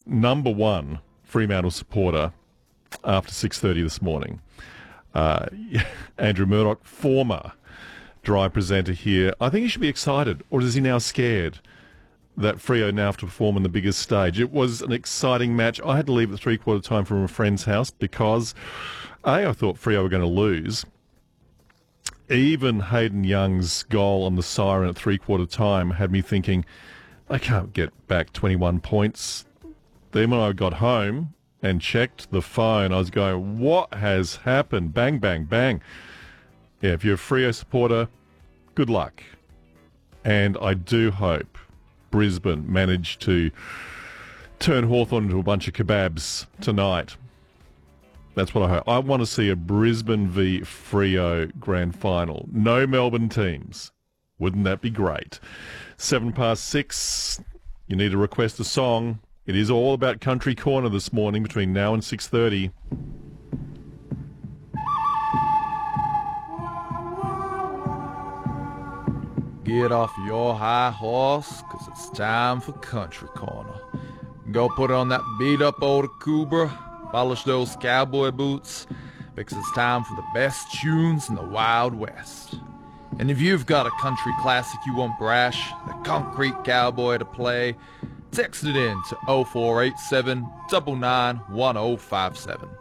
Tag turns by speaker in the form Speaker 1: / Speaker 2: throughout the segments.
Speaker 1: number one Fremantle supporter after 6:30 this morning. Andrew Murdoch, former Drive presenter here. I think he should be excited, or is he now scared that Freo now have to perform on the biggest stage? It was an exciting match. I had to leave at three-quarter time from a friend's house because, I thought Freo were going to lose. Even Hayden Young's goal on the siren at three-quarter time had me thinking, I can't get back 21 points. Then when I got home and checked the phone, I was going, what has happened? Bang, bang, bang. Yeah, if you're a Freo supporter, good luck. And I do hope Brisbane manage to turn Hawthorn into a bunch of kebabs tonight. That's what I hope. I want to see a Brisbane v Freo grand final. No Melbourne teams. Wouldn't that be great? 6:07. You need to request a song. It is all about Country Corner this morning between now and 6:30.
Speaker 2: Get off your high horse, 'cause it's time for Country Corner. Go put on that beat-up old Cobra, polish those cowboy boots, because it's time for the best tunes in the Wild West. And if you've got a country classic you want Brash, the Concrete Cowboy, to play, text it in to 0487 99 1057.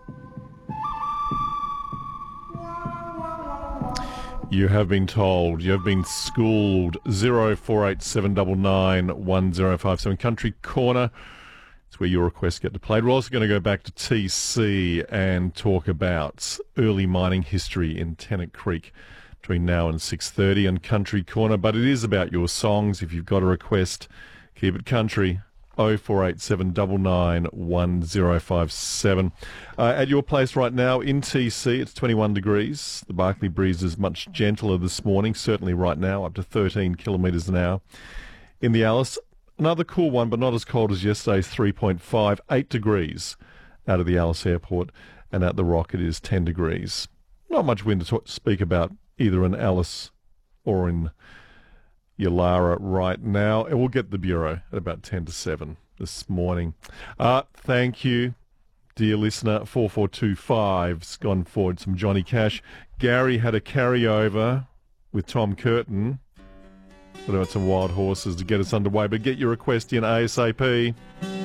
Speaker 1: You have been told, you have been schooled. 048799 1057. Country Corner. It's where your requests get played. We're also going to go back to TC and talk about early mining history in Tennant Creek between now and 6:30 and Country Corner. But it is about your songs. If you've got a request, keep it country. 048799 1057. At your place right now in TC, it's 21 degrees. The Barclay breeze is much gentler this morning, certainly right now, up to 13 kilometres an hour. In the Alice, another cool one, but not as cold as yesterday's 3.5, 8 degrees out of the Alice Airport, and at the Rock it is 10 degrees. Not much wind to speak about either in Alice or in Yulara right now. And we'll get the Bureau at about 10 to 7 this morning. Thank you, dear listener. 4425's gone forward some Johnny Cash. Gary had a carryover with Tom Curtin. What about some Wild Horses to get us underway? But get your request in ASAP.